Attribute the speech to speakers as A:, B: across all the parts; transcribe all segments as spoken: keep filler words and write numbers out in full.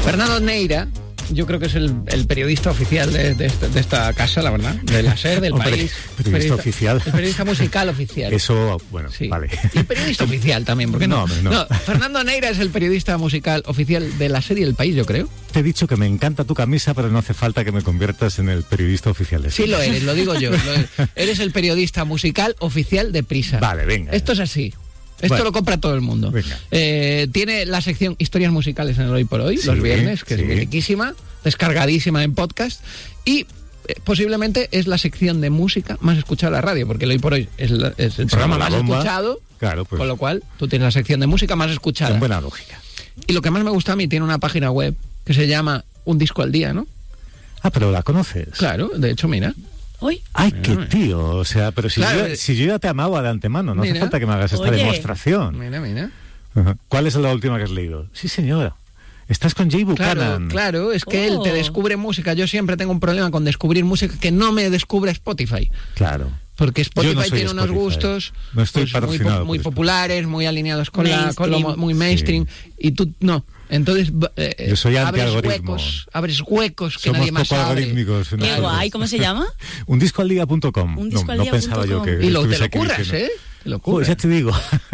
A: Fernando Neira, yo creo que es el, el periodista oficial de, de, esta, de esta casa, la verdad, de la SER, del
B: Hombre,
A: país.
B: Periodista, periodista oficial.
A: El periodista musical oficial.
B: Eso, bueno,
A: sí.
B: Vale.
A: Y periodista oficial también, porque no,
B: no, no.
A: no. Fernando Neira es el periodista musical oficial de la SER y El País, yo creo.
B: Te he dicho que me encanta tu camisa, pero no hace falta que me conviertas en el periodista oficial de
A: Sí lo eres, lo digo yo. Lo eres. Eres el periodista musical oficial de Prisa.
B: Vale, venga.
A: Esto es así. Esto bueno, lo compra todo el mundo. Eh, tiene la sección Historias Musicales en el Hoy por Hoy, sí, los viernes, que sí. es mitiquísima, descargadísima en podcast. Y eh, posiblemente es la sección de música más escuchada de la radio, porque el Hoy por Hoy es, la, es el programa más bomba. escuchado. Claro, pues. Con lo cual, tú tienes la sección de música más escuchada.
B: Con buena lógica.
A: Y lo que más me gusta a mí, tiene una página web que se llama Un Disco al Día, ¿no?
B: Ah, pero la conoces.
A: Claro, de hecho, mira.
C: Hoy.
B: Ay, qué tío, o sea, pero si, claro, yo, si yo ya te amaba de antemano, no mira, hace falta que me hagas esta oye, demostración.
A: Mira, mira.
B: Uh-huh. ¿Cuál es la última que has leído? Sí, señora. Estás con Jay Buchanan.
A: Claro, claro, es que
C: oh.
A: él te descubre música. Yo siempre tengo un problema con descubrir música que no me descubre Spotify.
B: Claro.
A: Porque Spotify
B: no
A: tiene
B: Spotify.
A: unos gustos
B: no estoy
A: pues, muy,
B: patrocinado
A: muy
B: por
A: populares, muy alineados con, la, con lo muy mainstream. Sí. Y tú no. Entonces eh,
B: yo soy
A: abres huecos, abres huecos que
B: Somos
A: nadie más abre.
C: Qué guay, ¿cómo se llama?
B: un disco al día punto com.
C: Un disco
B: no,
C: al
B: no
C: día
B: pensaba
C: punto com.
B: yo que
A: y lo te lo curras, ¿eh? Te lo curras.
B: Pues ya te digo.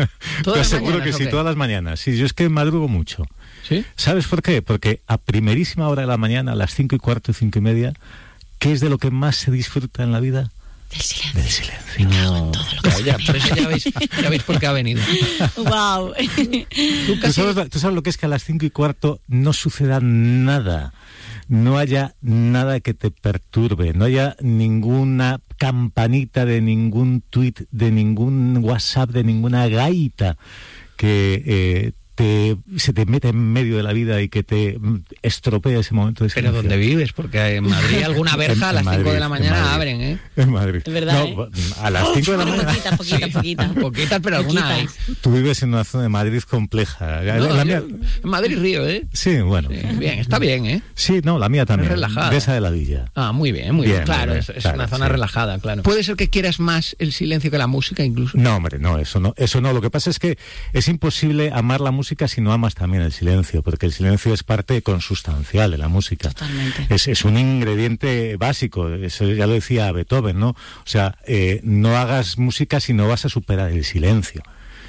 B: Te aseguro
A: mañanas,
B: que sí,
A: okay.
B: todas las mañanas. Sí, yo es que madrugo mucho.
A: ¿Sí?
B: ¿Sabes por qué? Porque a primerísima hora de la mañana, a las cinco y cuarto, cinco y media, ¿qué es de lo que más se disfruta en la vida?
C: Del silencio.
B: Del silencio.
C: No, todo lo que
A: no, ya, pero eso ya veis, ya veis por qué ha venido.
C: Wow.
B: ¿Tú, casi... ¿Tú, sabes, ¿Tú sabes lo que es que a las cinco y cuarto no suceda nada? No haya nada que te perturbe, no haya ninguna campanita de ningún tuit, de ningún WhatsApp, de ninguna gaita que eh, te, se te mete en medio de la vida y que te estropea ese momento de silencio.
A: Pero ¿dónde vives? Porque en Madrid alguna verja a las cinco de la mañana abren, ¿eh?
B: En Madrid.
C: Es verdad,
B: no,
C: ¿eh?
B: A las cinco de la mañana.
C: Poquitas, poquitas,
A: sí.
C: poquitas.
A: Poquitas, pero alguna hay.
B: Tú vives en una zona de Madrid compleja.
A: No,
B: la mía...
A: En Madrid Río, ¿eh?
B: Sí, bueno.
A: Sí, bien, está bien, ¿eh?
B: Sí, no, la mía también.
A: Es relajada.
B: De esa de la villa.
A: Ah, muy bien, muy bien. bien claro, bien, es, es
B: claro,
A: una zona
B: sí.
A: relajada, claro. ¿Puede ser que quieras más el silencio que la música incluso?
B: No, hombre, no, eso no. Eso no. Lo que pasa es que es imposible amar la música si no amas también el silencio, porque el silencio es parte consustancial de la música.
C: Totalmente.
B: Es, es un ingrediente básico, eso ya lo decía Beethoven, ¿no? O sea, eh, no hagas música si no vas a superar el silencio.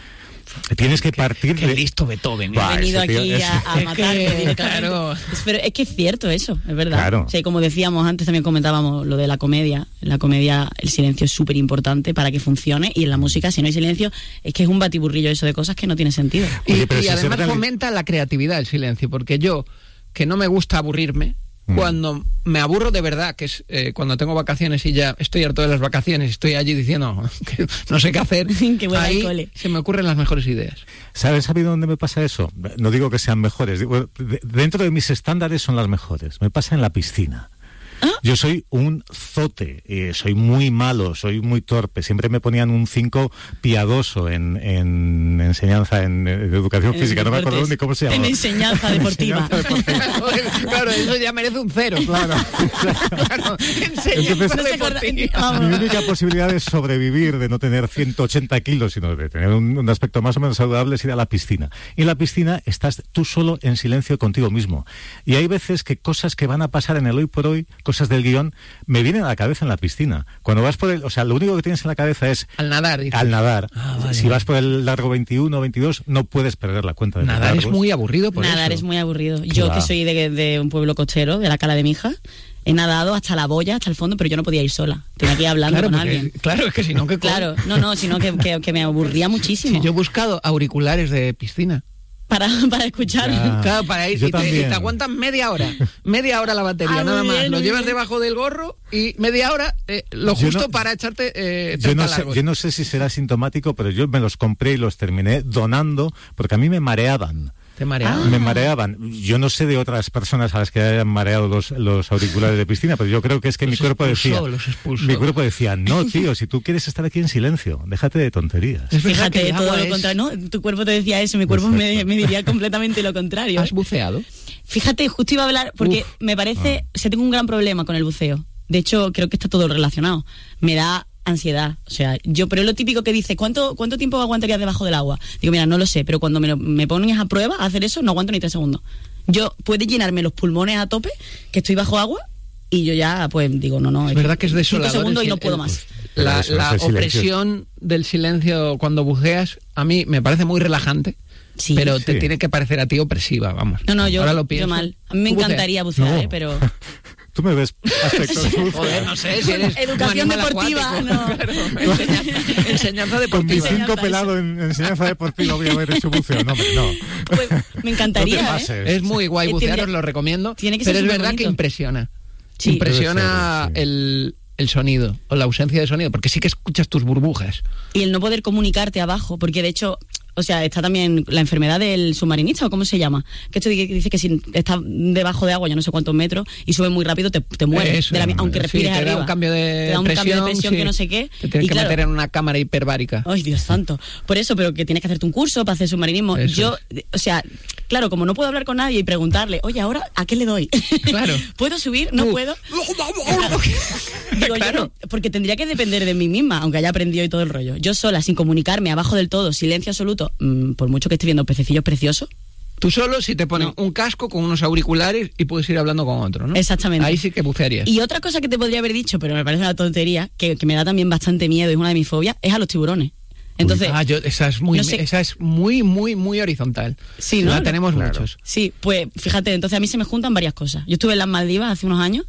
B: Tienes que partir
A: qué,
B: de...
A: qué listo Beethoven.
C: He venido aquí tío, es... a, a matarme
A: es que,
C: directamente.
A: Claro.
C: Pero es que es cierto eso, es verdad.
B: Claro.
C: O sea, como decíamos antes, también comentábamos lo de la comedia. En la comedia el silencio es súper importante para que funcione, y en la música, si no hay silencio, es que es un batiburrillo eso de cosas que no tiene sentido.
A: Y,
B: Oye, pero
A: y
B: si
A: además
B: se
A: fomenta la creatividad el silencio, porque yo, que no me gusta aburrirme, cuando me aburro de verdad, que es eh, cuando tengo vacaciones y ya estoy harto de las vacaciones y estoy allí diciendo que no sé qué hacer,
C: que
A: ahí
C: al cole.
A: Se me ocurren las mejores ideas.
B: ¿Sabes a mí dónde me pasa eso? No digo que sean mejores, digo, de, dentro de mis estándares son las mejores. Me pasa en la piscina.
C: ¿Ah?
B: Yo soy un zote, eh, soy muy malo, soy muy torpe. Siempre me ponían un cinco piadoso en, en enseñanza, en, en educación
C: en
B: física. No me acuerdo ni cómo se llama.
C: En enseñanza deportiva.
A: Claro, eso ya merece un cero.
B: Claro.
A: Claro. Enseñanza
B: Entonces,
A: deportiva.
B: Mi única posibilidad de sobrevivir, de no tener ciento ochenta kilos, sino de tener un, un aspecto más o menos saludable, es ir a la piscina. Y en la piscina estás tú solo en silencio contigo mismo. Y hay veces que cosas que van a pasar en el hoy por hoy, cosas del guión, me vienen a la cabeza en la piscina. Cuando vas por el... O sea, lo único que tienes en la cabeza es...
A: Al nadar. Dices.
B: Al nadar.
A: Ah, vale.
B: Si vas por el largo veintiuno o veintidós, no puedes perder la cuenta de los
A: Nadar
B: largos.
A: es muy aburrido por
C: Nadar
A: eso.
C: es muy aburrido.
B: ¿Qué
C: Yo
B: va?
C: que soy de, de un pueblo costero, de la Cala de mi hija, he nadado hasta la boya, hasta el fondo, pero yo no podía ir sola. Tenía que ir hablando
A: Claro,
C: con
A: porque,
C: alguien.
A: claro, es que si no, ¿qué
C: Claro, no, no, sino que, que, que me aburría muchísimo.
A: Si yo he buscado auriculares de piscina.
C: Para, para escuchar.
B: Ya.
A: Claro, para ir.
B: Yo
A: Y te, y
B: también.
A: te aguantan media hora. Media hora la batería,
C: Ah,
A: nada
C: muy
A: más.
C: bien,
A: Lo
C: muy
A: llevas
C: bien.
A: debajo del gorro y media hora eh, lo
B: Yo
A: justo
B: no-
A: para echarte eh,
B: Yo no,
A: treinta
B: sé,
A: largos.
B: yo no sé si será sintomático, pero yo me los compré y los terminé donando porque a mí me mareaban.
A: Te mareaba.
B: Me mareaban. Yo no sé de otras personas a las que hayan mareado los, los auriculares de piscina, pero yo creo que es que
A: Los
B: mi cuerpo
A: expulsó,
B: decía...
A: los expulsó.
B: Mi cuerpo decía, no, tío, si tú quieres estar aquí en silencio, déjate de tonterías.
A: Es verdad que
C: Fíjate,
A: el
C: todo
A: agua
C: lo
A: es-
C: contrario. No, tu cuerpo te decía eso, mi cuerpo me, me diría completamente lo contrario.
A: ¿Has buceado?
C: Fíjate, justo iba a hablar, porque
A: Uf.
C: me parece, o sea, tengo un gran problema con el buceo. De hecho, creo que está todo relacionado. Me da ansiedad. O sea, yo, pero es lo típico que dice, ¿cuánto cuánto tiempo aguantarías debajo del agua? Digo, mira, no lo sé, pero cuando me, lo, me pones a prueba a hacer eso, no aguanto ni tres segundos. Yo, puede llenarme los pulmones a tope, que estoy bajo agua, y yo ya, pues, digo, no, no.
A: Es, es verdad que es desolador.
C: Cinco segundos
A: el,
C: y no puedo
A: el,
C: más.
A: La, eso, la opresión del silencio cuando buceas, a mí me parece muy relajante. Sí, pero te sí. tiene que parecer a ti opresiva, vamos.
C: No, no, yo,
A: Ahora lo pienso.
C: yo mal. A mí me encantaría bucear, no. ¿eh? Pero...
B: Tú me ves aspecto
A: Joder, no sé, si eres
C: educación deportiva,
A: acuático,
C: no.
A: Claro, enseñanza, enseñanza deportiva.
B: Con mis cinco pelados en enseñanza deportiva voy a haber hecho buceo, no, no.
C: Pues me encantaría,
B: no
C: ¿eh?
A: Es muy guay bucear, os lo recomiendo,
C: tiene que
A: pero
C: ser
A: es verdad
C: bonito.
A: que impresiona.
C: Sí.
A: Impresiona
B: ser, sí.
A: el, el sonido, o la ausencia de sonido, porque sí que escuchas tus burbujas.
C: Y el no poder comunicarte abajo, porque de hecho... O sea, está también la enfermedad del submarinista, o cómo se llama. Que esto dice que si estás debajo de agua, yo no sé cuántos metros, y sube muy rápido, te, te mueres.
A: Eso,
C: de la, aunque respires
A: sí, te
C: arriba.
A: Da un cambio de
C: te da un
A: presión,
C: cambio de presión
A: sí.
C: que no sé qué.
A: Te tienes
C: y
A: que
C: claro,
A: meter en una cámara hiperbárica.
C: Ay, Dios santo. Por eso, pero que tienes que hacerte un curso para hacer submarinismo.
A: Eso
C: yo,
A: es.
C: o sea, claro, como no puedo hablar con nadie y preguntarle, oye, ahora, ¿a qué le doy?
A: Claro.
C: ¿Puedo subir? ¿No
A: Tú.
C: puedo? Digo,
A: claro.
C: yo no, porque tendría que depender de mí misma, aunque haya aprendido y todo el rollo. Yo sola, sin comunicarme, abajo del todo, silencio absoluto, mmm, por mucho que esté viendo pececillos preciosos.
A: Tú solo si te ponen
C: No.
A: un casco con unos auriculares y puedes ir hablando con otro, ¿no?
C: Exactamente.
A: Ahí sí que bucearías.
C: Y otra cosa que te podría haber dicho, pero me parece una tontería, que, que me da también bastante miedo, es una de mis fobias, es a los tiburones. Entonces,
A: ah, yo, esa es muy,
C: no sé.
A: esa es muy, muy, muy horizontal.
C: Sí, ¿no?
A: La tenemos
B: Claro.
A: muchos.
C: sí, pues fíjate, entonces a mí se me juntan varias cosas. Yo estuve en las Maldivas hace unos años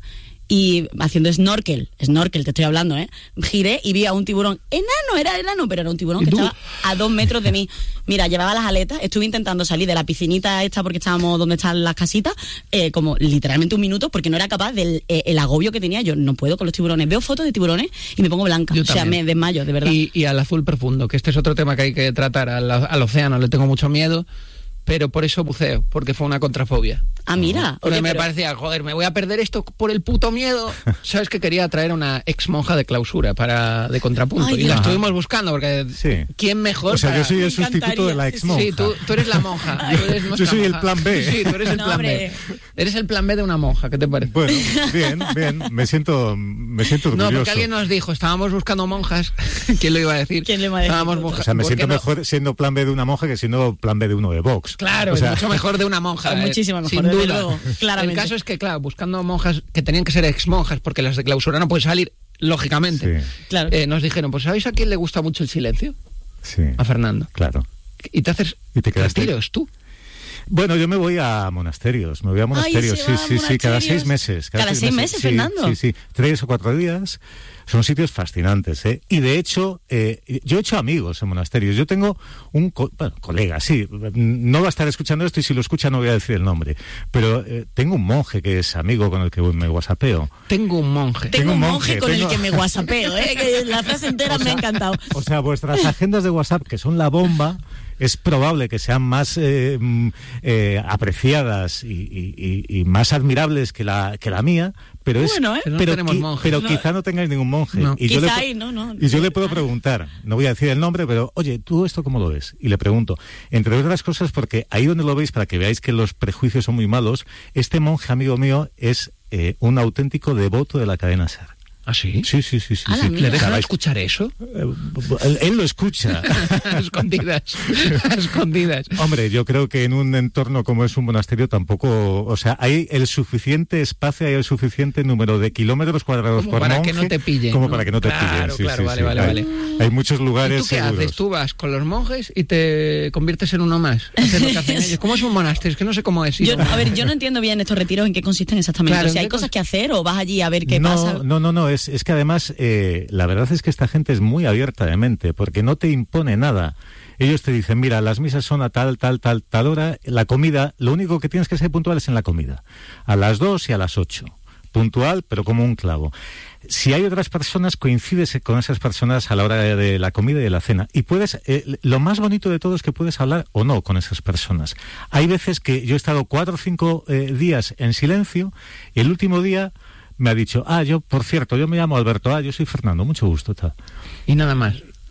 C: y haciendo snorkel, snorkel te estoy hablando, ¿eh? Giré y vi a un tiburón enano, era enano, pero era un tiburón
A: ¿Y
C: que
A: tú?
C: estaba a dos metros de mí. Mira, llevaba las aletas, estuve intentando salir de la piscinita esta porque estábamos donde están las casitas, eh, como literalmente un minuto, porque no era capaz del eh, el agobio que tenía. Yo no puedo con los tiburones. Veo fotos de tiburones y me pongo blanca.
A: Yo
C: o sea,
A: también.
C: me desmayo, de verdad.
A: Y, y al azul profundo, que este es otro tema que hay que tratar. Al, al océano le tengo mucho miedo, pero por eso buceo, porque fue una contrafobia.
C: Ah, mira.
A: Porque
C: Oye,
A: me
C: pero-
A: parecía, joder, me voy a perder esto por el puto miedo. Sabes que quería traer a una ex monja de clausura para de contrapunto.
C: Ay,
A: y la
C: Dios.
A: estuvimos buscando, porque
B: Sí.
A: ¿quién mejor
B: O sea,
A: para-
B: yo soy el
C: Me
B: sustituto de la
C: encantaría.
B: ex monja.
A: Sí, tú, tú eres la monja. Tú eres nuestra
B: Yo soy el
A: monja.
B: plan B.
A: Sí, sí, tú eres el
C: No,
A: plan
C: hombre.
A: B. Eres el plan B de una monja, ¿qué te parece?
B: Bueno, bien, bien. Me siento, me siento orgulloso.
A: No, porque alguien nos dijo, estábamos buscando monjas. ¿Quién lo iba a decir?
C: ¿Quién lo iba a decir?
A: Estábamos
C: O
A: monjas.
B: O sea, me
A: ¿Por
B: siento
A: qué no?
B: mejor siendo plan B de una monja que siendo plan B de uno de Vox.
A: Claro,
B: O sea,
A: es mucho mejor de una monja.
C: Es
A: eh,
C: muchísimo mejor,
A: sin
C: desde
A: duda.
C: luego, claramente.
A: El caso es que, claro, buscando monjas que tenían que ser ex monjas, porque las de clausura no pueden salir, lógicamente.
B: Sí.
C: Claro.
A: Eh, nos dijeron, pues ¿sabéis a quién le gusta mucho el silencio?
B: Sí,
A: A Fernando.
B: claro.
A: Y te haces
B: Y te quedaste-
A: retiros tú.
B: Bueno, yo me voy a monasterios, me voy a monasterios,
C: se
B: sí,
C: va a
B: sí, sí, cada
C: monasterios.
B: seis meses.
C: Cada seis meses,
B: sí,
C: Fernando.
B: Sí, sí, tres o cuatro días. Son sitios fascinantes, ¿eh? Y de hecho, eh, yo he hecho amigos en monasterios. Yo tengo un co- bueno, colega, sí, no va a estar escuchando esto y si lo escucha no voy a decir el nombre, pero eh, tengo un monje que es amigo con el que me whatsappeo.
A: Tengo un monje.
C: Tengo un monje,
B: monje,
C: con
B: tengo-
C: el que me whatsappeo, ¿eh? Que la frase entera me ha encantado.
B: O sea, vuestras agendas de WhatsApp, que son la bomba, es probable que sean más eh, mm, eh, apreciadas y, y- y- y más admirables que la, que la mía, pero es
C: Bueno, ¿eh?
A: Pero no
B: pero,
A: tenemos
B: qui-
A: monjes.
B: pero
C: No.
B: quizá no tengáis ningún monje.
A: No.
B: Y yo
C: Quizá
B: le,
C: hay, no, no.
B: y yo le puedo
C: Ay.
B: preguntar, no voy a decir el nombre, pero oye, ¿tú esto cómo lo ves? Y le pregunto, entre otras cosas, porque ahí donde lo veis, para que veáis que los prejuicios son muy malos, este monje amigo mío es eh, un auténtico devoto de la cadena SER.
A: ¿Ah, sí?
B: Sí, sí, sí, sí.
C: A la
B: sí.
C: mierda.
A: ¿Le dejan
B: Cada-
A: escuchar eso?
B: eh, él, él lo escucha.
A: A escondidas. A escondidas.
B: Hombre, yo creo que en un entorno como es un monasterio tampoco, o sea, hay el suficiente espacio, hay el suficiente número de kilómetros cuadrados
A: Como
B: por
A: para
B: monje,
A: que no te pillen,
B: como
A: ¿no?
B: para que no te
A: Claro,
B: pillen. Sí,
A: claro,
B: sí,
A: vale,
B: sí.
A: vale,
B: hay,
A: vale.
B: hay muchos lugares
A: ¿Y tú qué
B: seguros.
A: haces? Tú vas con los monjes y te conviertes en uno más. Haces lo que hacen ellos. ¿Cómo es un monasterio? Es que no sé cómo es.
C: Yo, a ver, yo no entiendo bien estos retiros en qué consisten exactamente.
A: Claro,
C: o sea,
A: ¿en
C: ¿hay
A: qué
C: cosas
A: cons-
C: que hacer o vas allí a ver qué
B: no,
C: pasa?
B: No, no, no, es, es que además eh, la verdad es que esta gente es muy abierta de mente, porque no te impone nada. Ellos te dicen, mira, las misas son a tal, tal, tal, tal hora, la comida, lo único que tienes que ser puntual es en la comida, a las dos y a las ocho. Puntual, pero como un clavo. Si hay otras personas, coincides con esas personas a la hora de, de la comida y de la cena. Y puedes, eh, lo más bonito de todo es que puedes hablar o no con esas personas. Hay veces que yo he estado cuatro o cinco eh, días en silencio y el último día me ha dicho, ah, yo, por cierto, yo me llamo Alberto, ah, yo soy Fernando, mucho gusto, tal.
A: Y nada más.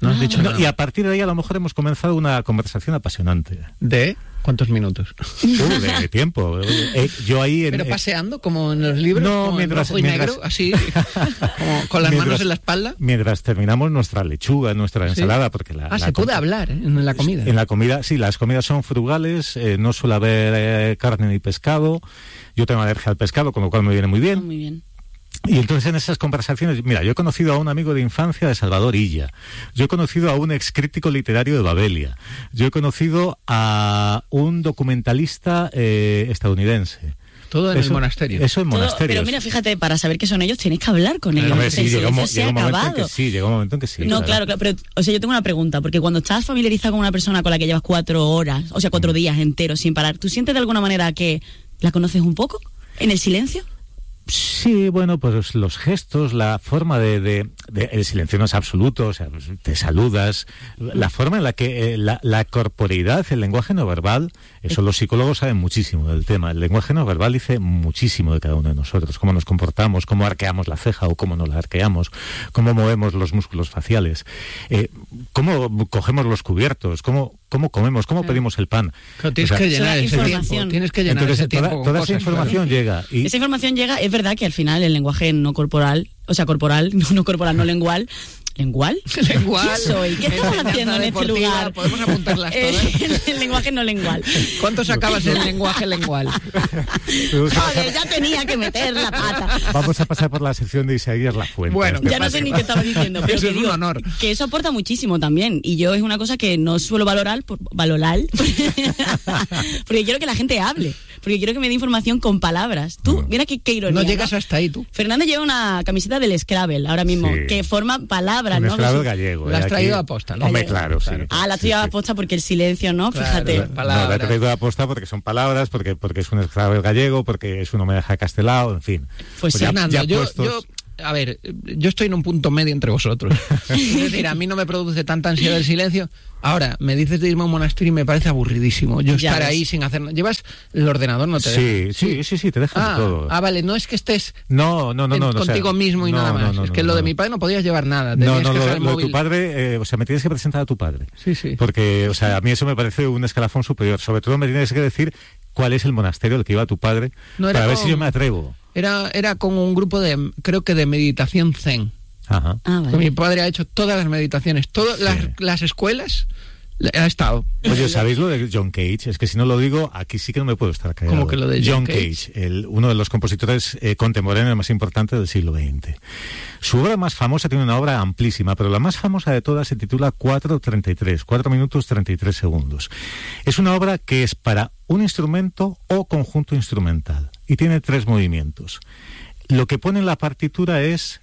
A: No has dicho
B: no,
A: nada.
B: Y a partir de ahí a lo mejor hemos comenzado una conversación apasionante.
A: ¿De cuántos minutos?
B: Uh, de, de tiempo. Eh, yo ahí en,
A: ¿Pero
B: eh,
A: paseando como en los libros?
B: No,
A: como
B: mientras-
A: en rojo y
B: mientras-
A: negro, así, como con las
B: Mientras-
A: manos en la espalda.
B: mientras terminamos nuestra lechuga, nuestra ensalada, porque la,
A: Ah,
B: la
A: se puede
B: com-
A: hablar ¿eh? en la comida.
B: En la comida, sí, las comidas son frugales, eh, no suele haber eh, carne ni pescado. Yo tengo alergia al pescado, con lo cual me viene muy bien.
C: Muy bien.
B: Y entonces en esas conversaciones, mira, yo he conocido a un amigo de infancia de Salvador Illa, yo he conocido a un ex crítico literario de Babelia, yo he conocido a un documentalista eh, estadounidense.
A: Todo en
B: Eso-
A: el monasterio.
B: Eso en
C: Todo-
B: monasterios.
C: pero mira, fíjate, para saber qué son ellos tienes que hablar con ellos.
B: Hombre,
C: El
B: sí, llega un, mo-
C: silencio se
B: llega
C: ha
B: un momento en
C: acabado.
B: que sí, llega un momento en que sí.
C: No, claro, claro, pero, o sea, yo tengo una pregunta, porque cuando estás familiarizado con una persona con la que llevas cuatro horas, o sea, cuatro
B: Mm.
C: días enteros sin parar, ¿tú sientes de alguna manera que la conoces un poco en el silencio?
B: Sí, bueno, pues los gestos, la forma de, de, de- el silencio no es absoluto, o sea, pues, te saludas, la forma en la que eh, la, la corporeidad, el lenguaje no verbal, eso los psicólogos saben muchísimo del tema. El lenguaje no verbal dice muchísimo de cada uno de nosotros, cómo nos comportamos, cómo arqueamos la ceja o cómo no la arqueamos, cómo movemos los músculos faciales, eh, cómo cogemos los cubiertos, cómo cómo comemos, cómo pedimos el pan.
A: Pero tienes
B: O sea,
A: que llenar
C: Toda
A: ese
C: información.
A: tiempo. Tienes que llenar
B: entonces
A: ese tiempo.
B: toda,
A: con
B: toda esa
A: cosas,
B: información llega y
C: Esa información llega, es verdad que al final el lenguaje no corporal, o sea, corporal, no, no corporal, no lengual, ¿lengual?
A: Lengual.
C: ¿Quién soy? ¿Qué estamos
A: Enseñanza
C: haciendo en este
A: deportiva,
C: lugar?
A: podemos apuntarlas
C: Eh,
A: todas.
C: el lenguaje no lengual.
A: ¿Cuánto sacabas en lenguaje lengual?
C: Joder, ya tenía que meter la pata.
B: vamos a pasar por la sección de Isaías Lafuente.
A: Bueno,
B: Este
C: Ya no sé ni qué estaba diciendo, pero
A: Eso
C: que
A: es un
C: digo
A: honor.
C: que eso aporta muchísimo también. Y yo es una cosa que no suelo valorar, por, valorar, porque quiero que la gente hable, porque quiero que me dé información con palabras. Tú, mira qué, qué ironía.
A: No llegas hasta ahí tú.
C: Fernando lleva una camiseta del Scrabble ahora mismo,
B: Sí.
C: que forma palabras,
B: Un
C: ¿no?
B: esclavo
C: Que su-
B: gallego.
A: La has
B: eh,
A: traído
B: aquí.
A: a posta, ¿no?
B: Hombre,
A: Gallego,
B: claro, sí.
A: claro.
C: Ah, la
B: Sí,
C: tuya
B: sí.
C: aposta porque el silencio, ¿no?
A: Claro,
C: Fíjate.
A: la-
B: No,
A: palabras.
B: la he traído a posta porque son palabras, porque porque es un esclavo gallego, porque es un homenaje a Castelao, en fin.
C: Pues sí,
B: ya-
A: Fernando,
B: ya
A: yo,
B: puestos-
A: yo, a ver, yo estoy en un punto medio entre vosotros. Es decir, a mí no me produce tanta ansiedad el silencio. Ahora, me dices de irme a un monasterio y me parece aburridísimo. Yo
C: Ya
A: estar
C: ves.
A: ahí sin hacer nada. ¿Llevas el ordenador? No te deja.
B: Sí, sí, sí, sí, te dejan
A: Ah,
B: todo.
A: ah, vale, no es que estés
B: No, no, no,
A: en-
B: no. o sea,
A: contigo mismo y
B: no,
A: nada
B: no,
A: más.
B: no,
A: es
B: no,
A: que lo
B: no,
A: de
B: no.
A: mi padre no podías llevar nada.
B: No,
A: Tenías
B: no,
A: que
B: no,
A: dejar el
B: lo de
A: móvil.
B: tu padre, eh, o sea, me tienes que presentar a tu padre.
A: Sí, sí.
B: Porque, o sea, a mí eso me parece un escalafón superior. Sobre todo me tienes que decir cuál es el monasterio al que iba tu padre,
A: No era
B: para ver
A: con-
B: si yo me atrevo.
A: Era, era con un grupo de, creo que de meditación zen.
B: Ajá.
C: Ah,
A: Que
C: vale.
A: Mi padre ha hecho todas las meditaciones, todas las, las escuelas, le- ha estado.
B: Oye, ¿sabéis lo de John Cage? Es que si no lo digo, aquí sí que no me puedo estar callado.
A: ¿Cómo que lo de John
B: Cage? el, uno de los compositores eh, contemporáneos más importantes del siglo veinte. Su obra más famosa tiene una obra amplísima, pero la más famosa de todas se titula cuatro treinta y tres, cuatro minutos treinta y tres segundos. Es una obra que es para un instrumento o conjunto instrumental y tiene tres movimientos. Lo que pone en la partitura es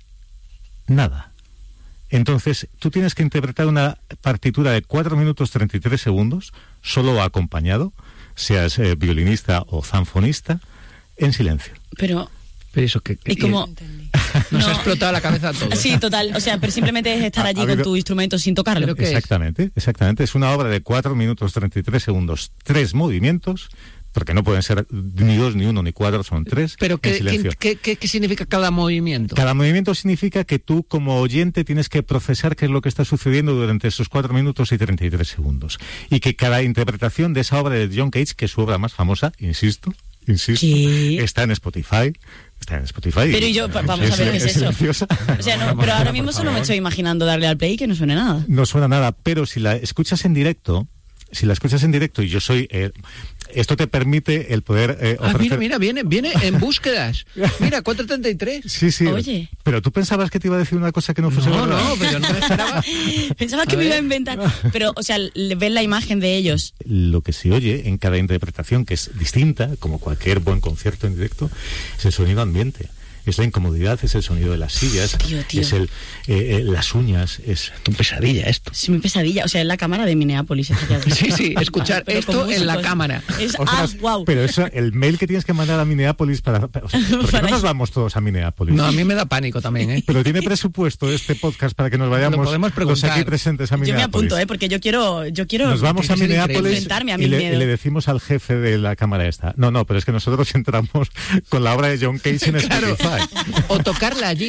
B: nada. Entonces, tú tienes que interpretar una partitura de cuatro minutos treinta y tres segundos, solo o acompañado, seas eh, violinista o zanfonista, en silencio.
C: Pero
A: Pero eso que...
C: es como...
A: Nos
C: No.
A: ha explotado la cabeza a todos.
C: Sí, total. O sea, pero simplemente es estar
B: Ha-
C: allí
B: ha
C: con
B: habido-
C: tu instrumento sin tocarlo.
A: Pero ¿qué es?
B: Exactamente, exactamente. Es una obra de cuatro minutos treinta y tres segundos, tres movimientos, porque no pueden ser ni dos, ni uno, ni cuatro, son tres,
A: Pero
B: en
A: ¿qué,
B: silencio.
A: qué, qué, qué significa cada movimiento?
B: Cada movimiento significa que tú, como oyente, tienes que procesar qué es lo que está sucediendo durante esos cuatro minutos y treinta y tres segundos. Y que cada interpretación de esa obra de John Cage, que es su obra más famosa, insisto, insisto,
C: ¿Qué?
B: está en Spotify. Está en Spotify.
C: Pero y yo, va- vamos a ver qué es eso.
B: silenciosa.
C: O sea, no, pero ahora mismo solo me estoy imaginando darle al play y que no suene nada.
B: No suena nada, pero si la escuchas en directo, si la escuchas en directo y yo soy... eh, esto te permite el poder eh,
A: Ah,
B: ofrecer...
A: mira, mira, viene, viene en búsquedas. Mira, cuatro treinta y tres.
B: Sí, sí.
C: Oye.
B: Pero tú pensabas que te iba a decir una cosa que no fuese
A: No,
B: verdad.
A: no, pero yo no me esperaba.
C: Pensaba que
A: A
C: me iba a
A: ver.
C: inventar. Pero, o sea, le- ven la imagen de ellos.
B: Lo que se oye en cada interpretación, que es distinta, como cualquier buen concierto en directo, es el sonido ambiente. Es la incomodidad, es el sonido de las sillas,
C: Tío, tío.
B: es el, eh, eh, las uñas, es...
A: Tu pesadilla esto.
C: Es mi pesadilla. O sea, es la cámara de Minneapolis. efectivamente.
A: Sí, sí, escuchar
C: Pero con
A: esto en la
C: músicos.
A: cámara.
C: Es,
B: Ostras,
C: ah, wow.
B: Pero eso, el mail que tienes que mandar a Minneapolis para... para- o sea, ¿por qué
C: Para
B: no nos
C: ir.
B: vamos todos a Minneapolis?
A: No, a mí me da pánico también, ¿eh?
B: Pero tiene presupuesto este podcast para que nos vayamos
A: Lo podemos
B: los
A: preguntar.
B: aquí presentes a
C: Yo
B: Minneapolis.
C: me apunto, ¿eh? Porque yo quiero... Yo quiero
B: Nos vamos a
A: tiene que ser
B: Minneapolis
A: increíble.
C: enfrentarme a
B: y
C: mi
B: le,
C: miedo.
B: y le decimos al jefe de la cámara esta. No, no, pero es que nosotros entramos con la obra de John Cage en
A: Claro.
B: Spotify.
A: O tocarla allí.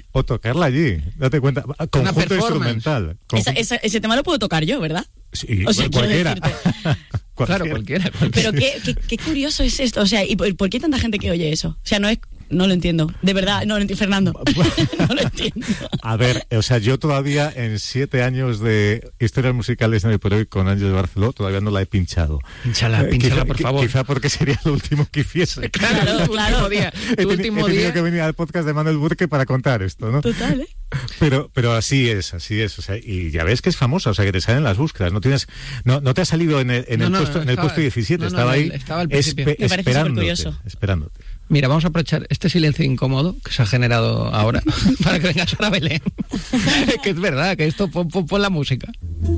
B: o tocarla allí. Date cuenta, conjunto instrumental.
C: Esa, esa, ese tema lo puedo tocar yo, ¿verdad?
B: Sí,
C: o sea,
B: cualquiera.
A: Claro, cualquiera, cualquiera.
C: Pero qué, qué, qué curioso es esto. O sea, ¿y por, por qué tanta gente que oye eso? O sea, no es... No lo entiendo, de verdad, no lo entiendo, Fernando. No lo entiendo.
B: A ver, o sea, yo todavía en siete años de historias musicales en el Por Hoy con Ángel Barceló todavía no la he pinchado.
A: Pínchala, pínchala,
B: quizá,
A: por favor.
B: Quizá porque sería lo último que hiciese.
A: Claro, tu
C: claro.
A: último día.
B: He,
A: Tu
B: teni-
A: último
B: he tenido
A: día.
B: que venir al podcast de Manuel Burke para contar esto, ¿no?
C: Total, ¿eh?
B: Pero, pero así es, así es, o sea, y ya ves que es famosa, o sea, que te salen las búsquedas, no tienes, no, no te ha salido en el, en
A: No,
B: el
A: no,
B: puesto, en el
A: estaba-
B: puesto diecisiete,
A: no, no,
B: estaba
A: en
B: ahí,
A: el- estaba al principio.
B: espe-
C: Me parece
B: esperándote,
C: supercurioso.
B: esperándote.
A: Mira, vamos a aprovechar este silencio incómodo que se ha generado ahora para que venga Sara Belén. Que es verdad, que esto, pon, pon, pon la música.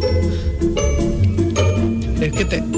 A: Es que te...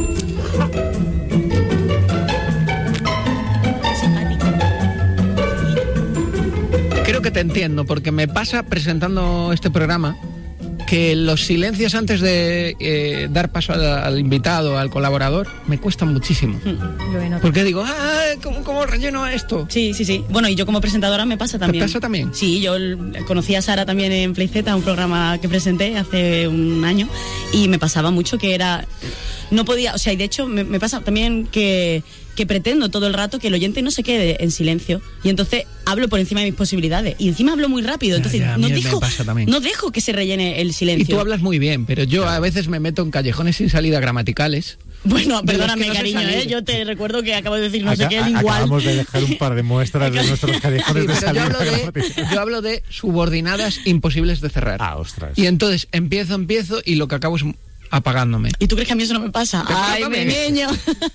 A: Creo que te entiendo, porque me pasa presentando este programa que los silencios antes de eh, dar paso al, al invitado, al colaborador, me cuestan muchísimo.
D: Lo he notado.
A: Porque digo, ah, ¿cómo, cómo relleno esto?
C: Sí, sí, sí. Bueno, y yo como presentadora me pasa también.
A: pasa también?
C: Sí, yo l- conocí a Sara también en Playzeta, un programa que presenté hace un año, y me pasaba mucho que era... No podía, o sea, y de hecho me, me pasa también que, que pretendo todo el rato que el oyente no se quede en silencio, y entonces hablo por encima de mis posibilidades, y encima hablo muy rápido, entonces
A: Ya, ya, a
C: no,
A: mí me
C: dejo,
A: pasa también.
C: no dejo que se rellene el
A: Y
C: silencio.
A: tú hablas muy bien, pero yo a veces me meto en callejones sin salida gramaticales.
C: Bueno,
A: de los
C: perdóname,
A: que no sé
C: cariño,
A: salir.
C: ¿eh? Yo te recuerdo que acabo de decir no sé
B: Acá-
C: qué, igual.
B: Acabamos de dejar un par de muestras de nuestros callejones
A: Sí,
B: de
A: pero yo
B: salida
A: hablo de,
B: gramatical.
A: yo hablo de subordinadas imposibles de cerrar.
B: Ah, ostras.
A: Y entonces empiezo, empiezo y lo que acabo es apagándome.
C: ¿Y tú crees que a mí eso no me pasa?
A: Te pasa
C: ¡Ay,
A: también.
C: mi niño!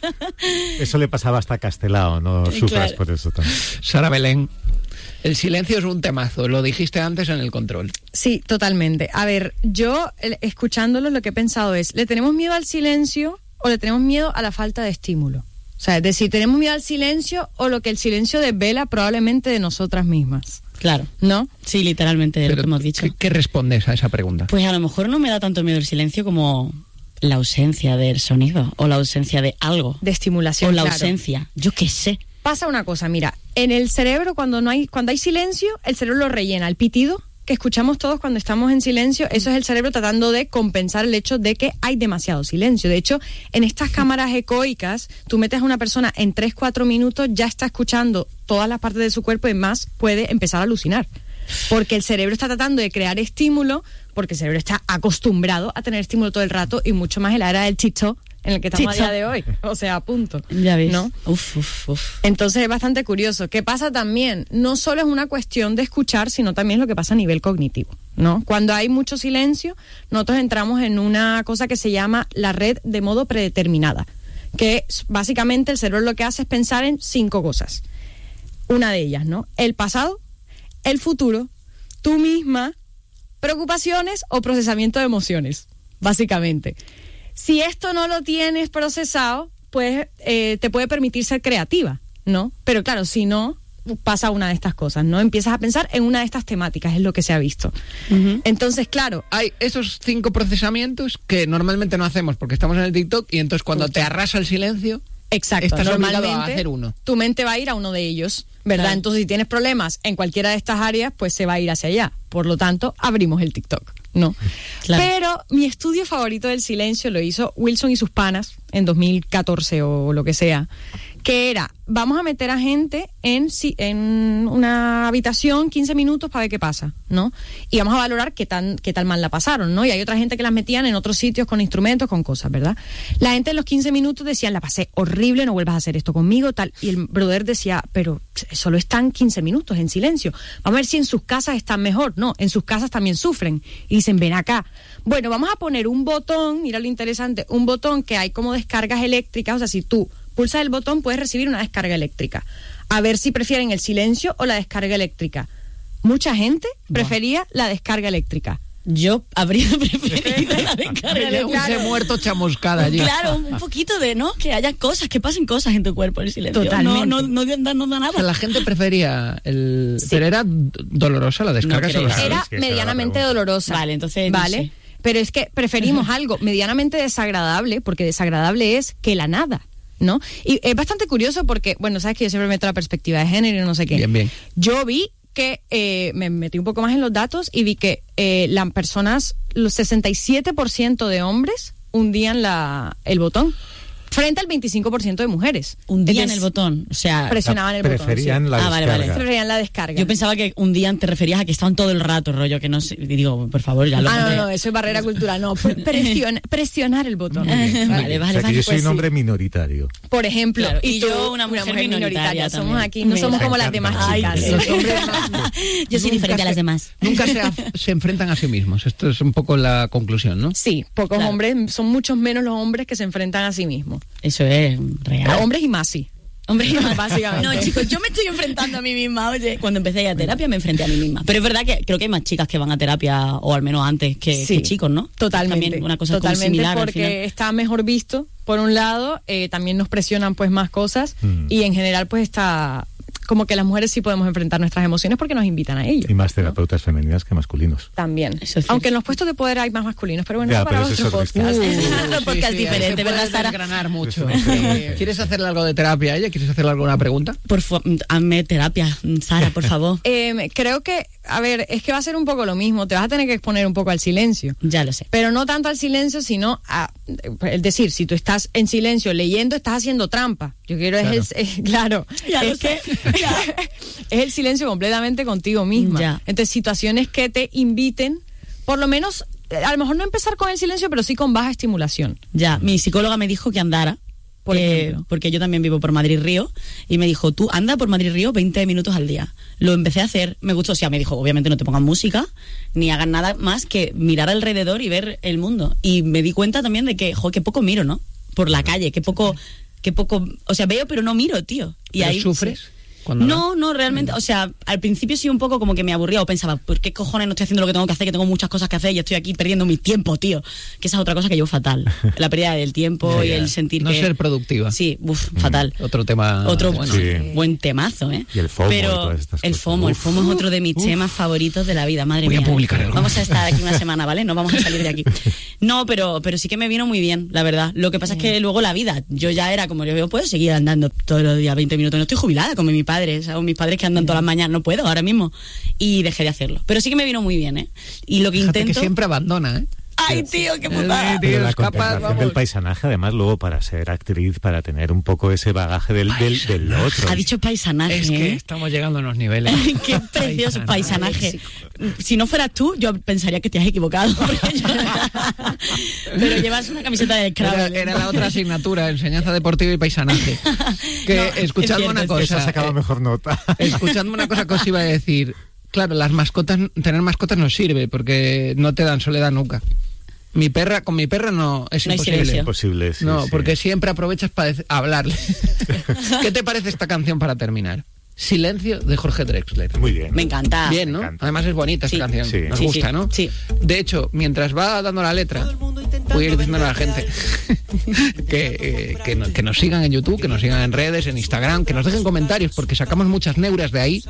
B: Eso le pasaba hasta a Castelao, no
C: Sí,
B: sufras
C: claro.
B: por eso también.
A: Sara Belén, el silencio es un temazo, lo dijiste antes en el control.
D: Sí, totalmente. A ver, yo el- escuchándolo lo que he pensado es, ¿le tenemos miedo al silencio o le tenemos miedo a la falta de estímulo? O sea, es decir, ¿tenemos miedo al silencio o lo que el silencio desvela probablemente de nosotras mismas?
C: Claro.
D: ¿No?
C: Sí, literalmente, lo
A: Pero,
C: que hemos dicho.
A: ¿qué, qué respondes a esa pregunta?
C: Pues a lo mejor no me da tanto miedo el silencio como la ausencia del sonido o la ausencia de algo.
D: De estimulación.
C: O la
D: claro.
C: ausencia, yo qué sé.
D: Pasa una cosa, mira, en el cerebro cuando no hay, cuando hay silencio, el cerebro lo rellena. El pitido que escuchamos todos cuando estamos en silencio, eso es el cerebro tratando de compensar el hecho de que hay demasiado silencio. De hecho, en estas cámaras ecoicas, tú metes a una persona en tres cuatro minutos, ya está escuchando todas las partes de su cuerpo y más puede empezar a alucinar. Porque el cerebro está tratando de crear estímulo, porque el cerebro está acostumbrado a tener estímulo todo el rato y mucho más en la era del TikTok en el que estamos
C: TikTok.
D: a día de hoy. O sea, a punto.
C: Ya ves.
D: ¿No?
C: Uf, uf, uf.
D: Entonces es bastante curioso. ¿Qué pasa también? No solo es una cuestión de escuchar, sino también es lo que pasa a nivel cognitivo, ¿no? Cuando hay mucho silencio, nosotros entramos en una cosa que se llama la red de modo predeterminada, que es, básicamente el cerebro lo que hace es pensar en cinco cosas. Una de ellas, ¿no? El pasado, el futuro, tú misma, preocupaciones o procesamiento de emociones, básicamente. Si esto no lo tienes procesado, pues eh, te puede permitir ser creativa, ¿no? Pero claro, si no, pasa una de estas cosas, ¿no? Empiezas a pensar en una de estas temáticas, es lo que se ha visto.
C: Uh-huh.
D: Entonces, claro,
A: Hay esos cinco procesamientos que normalmente no hacemos porque estamos en el TikTok y entonces cuando te arrasa el silencio,
D: exacto,
A: estás obligado
D: normalmente
A: a hacer uno.
D: tu mente va a ir a uno de ellos, ¿verdad?
C: Claro.
D: Entonces, si tienes problemas en cualquiera de estas áreas, pues se va a ir hacia allá. Por lo tanto, abrimos el TikTok, ¿no?
C: Claro.
D: Pero mi estudio favorito del silencio lo hizo Wilson y sus panas en dos mil catorce o lo que sea, que era, vamos a meter a gente en, si- en una habitación quince minutos para ver qué pasa, ¿no? Y vamos a valorar qué tan qué tal mal la pasaron, ¿no? Y hay otra gente que las metían en otros sitios con instrumentos, con cosas, ¿verdad? La gente en los quince minutos decían, la pasé horrible, no vuelvas a hacer esto conmigo, tal. Y el brother decía, pero solo están quince minutos en silencio. Vamos a ver si en sus casas están mejor. No, en sus casas también sufren. Y dicen, ven acá. Bueno, vamos a poner un botón, mira lo interesante, un botón que hay como descargas eléctricas, o sea, si tú pulsas el botón puedes recibir una descarga eléctrica. A ver si prefieren el silencio o la descarga eléctrica. Mucha gente prefería la descarga eléctrica.
C: Yo habría preferido la descarga
A: Yo
C: eléctrica.
A: hubiese muerto chamuscada allí.
C: Claro, un poquito de, ¿no? Que haya cosas, que pasen cosas en tu cuerpo el silencio.
D: Totalmente.
C: No, no, no, da, no da
A: O sea,
C: nada.
A: la gente prefería el...
D: Sí.
A: Pero era d- dolorosa la descarga.
C: No creo.
A: sobre-
D: Era
B: es que esa era la
D: medianamente
B: pregunta.
D: dolorosa.
C: Vale, entonces, no
D: Vale.
C: sé.
D: Pero es que preferimos algo medianamente desagradable, porque desagradable es que la nada, ¿no? Y es bastante curioso porque, bueno, sabes que yo siempre meto la perspectiva de género y no sé qué.
A: Bien, bien.
D: Yo vi que eh, me metí un poco más en los datos y vi que eh, las personas, los sesenta y siete por ciento de hombres hundían la, el botón, frente al veinticinco por ciento de mujeres.
C: Hundían
D: Entonces,
C: el botón, o sea...
D: presionaban el botón.
B: Preferían
D: sí.
B: la
C: Ah,
B: descarga.
C: vale, vale.
D: Preferían la descarga.
C: Yo pensaba que hundían te referías a que estaban todo el rato, rollo, que no sé... Digo, por favor, ya lo...
D: Ah, no,
C: pondré.
D: no, eso es barrera cultural. No, presiona, presionar el botón.
C: Vale, vale,
B: O sea, que
C: vale.
B: yo soy
D: pues
B: un hombre
D: sí.
B: minoritario.
D: Por ejemplo,
C: Claro,
D: y,
C: y
D: tú,
C: yo una mujer minoritaria
D: Somos
C: también.
D: aquí, no
C: Me
D: somos como
B: encanta.
D: las demás
C: Ay,
D: chicas.
C: sí.
A: Los hombres no-
C: Yo soy
A: nunca
C: diferente a las
A: se-
C: demás.
A: Nunca se, af- se enfrentan a sí mismos. Esto es un poco la conclusión, ¿no?
D: Sí, pocos
C: Claro.
D: hombres, son muchos menos los hombres que se enfrentan a sí mismos.
C: Eso es real.
D: Pero hombres y más sí.
C: Hombre,
D: Básicamente.
C: No, chicos, yo me estoy enfrentando a mí misma. Oye, cuando empecé a ir a terapia me enfrenté a mí misma. Pero es verdad que creo que hay más chicas que van a terapia, o al menos antes, que,
D: Sí,
C: que chicos, ¿no?
D: Totalmente.
C: También una cosa como
D: totalmente
C: similar al
D: porque
C: final.
D: está mejor visto, por un lado, eh, también nos presionan pues más cosas
B: Mm.
D: y en general pues está como que las mujeres sí podemos enfrentar nuestras emociones porque nos invitan a ello.
B: Y más terapeutas femeninas que masculinos.
D: También.
C: Eso es cierto.
D: Aunque en los puestos de poder hay más masculinos, pero bueno,
B: Ya,
D: eso para
B: pero eso
D: otro
B: es otro
D: podcast.
C: Ese es otro podcast
A: ahí
C: diferente,
A: se
C: ¿verdad,
A: puede
C: Sara?
A: desgranar mucho.
B: Eso es
A: Eh, ¿Quieres hacerle algo de terapia a ella? ¿Quieres hacerle alguna pregunta?
C: Por favor, hazme terapia, Sara, por favor.
D: Eh, creo que, a ver, es que va a ser un poco lo mismo. Te vas a tener que exponer un poco al silencio.
C: Ya lo sé.
D: Pero no tanto al silencio, sino a, es decir, si tú estás en silencio leyendo, estás haciendo trampa. Yo quiero
A: Claro.
D: es el, es- claro,
C: Ya lo
D: es que
C: sé.
D: es el silencio completamente contigo misma.
C: Ya.
D: Entonces, situaciones que te inviten, por lo menos, eh, a lo mejor no empezar con el silencio, pero sí con baja estimulación.
C: Ya, mi psicóloga me dijo que andara.
D: Por
C: eh,
D: ejemplo.
C: porque yo también vivo por Madrid-Río, y me dijo, tú anda por Madrid-Río veinte minutos al día. Lo empecé a hacer, me gustó, o sea, me dijo, obviamente no te pongas música, ni hagas nada más que mirar alrededor y ver el mundo. Y me di cuenta también de que, jo, qué poco miro, ¿no? Por la calle, qué poco, qué poco, o sea, veo pero no miro, tío. Y
A: ¿Pero
C: ahí
A: sufres?
C: sí.
A: cuando
C: No, no, realmente, o sea, al principio sí un poco como que me aburría o pensaba, ¿por qué cojones no estoy haciendo lo que tengo que hacer? Que tengo muchas cosas que hacer y estoy aquí perdiendo mi tiempo, tío. Que esa es otra cosa que llevo fatal. La pérdida del tiempo
A: Ya,
C: y
A: ya.
C: el sentir
A: No
C: que...
A: ser productiva.
C: Sí, uf, fatal.
A: Otro tema.
C: Otro
A: bueno.
B: Sí.
C: buen temazo, ¿eh?
B: Y el FOMO y
C: Pero
B: todas estas
C: el
B: cosas.
C: FOMO, el
B: Uf.
C: FOMO es otro de mis temas favoritos de la vida, madre
A: Voy a
C: mía.
A: publicar algo.
C: Vamos a estar aquí una semana, ¿vale? No vamos a salir de aquí. No, pero, pero sí que me vino muy bien, la verdad. Lo que pasa es que luego la vida, yo ya era como, yo veo, puedo seguir andando todos los días veinte minutos. No estoy jubilada como mi padre, ¿sabes? Mis padres que andan todas las mañanas, no puedo ahora mismo. Y dejé de hacerlo. Pero sí que me vino muy bien, ¿eh? Y lo que
A: Fíjate
C: intento...
A: que siempre abandona, ¿eh?
C: ¡Ay, tío, qué
A: Eh,
C: putada!
A: tío,
B: Pero la
A: escapas,
B: contemplación
A: vamos.
B: del paisanaje, además, luego para ser actriz, para tener un poco ese bagaje del, del, del otro.
C: Ha dicho paisanaje,
A: Es que
C: ¿eh?
A: estamos llegando a unos niveles.
C: Qué precioso paisanaje. Si no fueras tú, yo pensaría que te has equivocado. porque yo- Pero llevas una camiseta de
A: Era,
C: Scrabble.
A: era la otra asignatura, enseñanza deportiva y paisanaje. Que
C: No, es
A: escuchadme
C: cierto,
A: una
C: es
A: cosa.
B: Esa sacaba
A: eh,
B: mejor nota.
A: Escuchadme una cosa que os iba a decir. Claro, las mascotas, tener mascotas no sirve porque no te dan soledad nunca. Mi perra, con mi perra no, es
C: No hay
A: imposible.
C: silencio.
B: Imposible, sí,
A: no,
B: sí.
A: porque siempre aprovechas para dec- hablarle. ¿Qué te parece esta canción para terminar? Silencio de Jorge Drexler.
B: Muy bien.
C: Me encanta.
A: Bien, ¿no?
B: Me encanta.
A: Además es bonita esta
C: Sí.
A: canción.
B: Sí.
A: Nos
C: Sí,
A: gusta,
C: sí,
A: ¿no?
C: sí.
A: De hecho, mientras va dando la letra, voy a ir diciendo a la gente que, eh, que, no- que nos sigan en YouTube, que nos sigan en redes, en Instagram, que nos dejen comentarios, porque sacamos muchas neuras de ahí.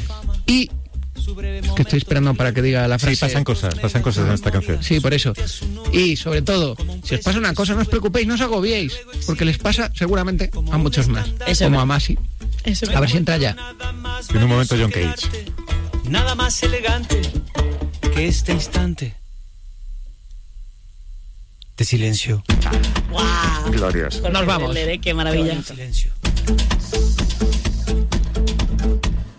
A: Y es que estoy esperando para que diga la frase.
B: Sí, pasan cosas, pasan cosas en esta canción.
A: Sí, por eso. Y sobre todo, si os pasa una cosa, no os preocupéis, no os agobiéis, porque les pasa seguramente a muchos más.
C: Eso
A: como
C: es
A: a Masi.
C: Eso
A: A ver si entra ya.
B: En un momento John Cage.
E: Nada más elegante que este instante de silencio.
C: ¡Wow!
B: Glorioso.
A: Nos vamos.
C: Qué maravilla.
E: Silencio.